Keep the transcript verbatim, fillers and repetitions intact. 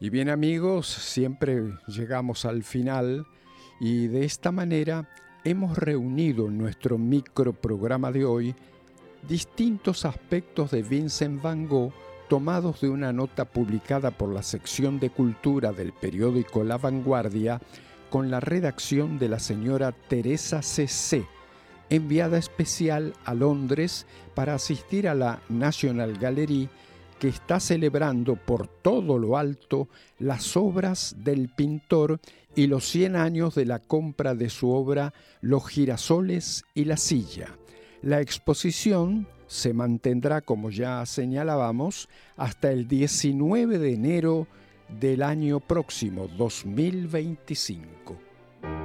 Y bien amigos, siempre llegamos al final y de esta manera hemos reunido en nuestro microprograma de hoy distintos aspectos de Vincent Van Gogh tomados de una nota publicada por la sección de cultura del periódico La Vanguardia con la redacción de la señora Teresa C C, enviada especial a Londres para asistir a la National Gallery, que está celebrando por todo lo alto las obras del pintor y los cien años de la compra de su obra Los girasoles y la silla. La exposición se mantendrá, como ya señalábamos, hasta el diecinueve de enero del año próximo, dos mil veinticinco.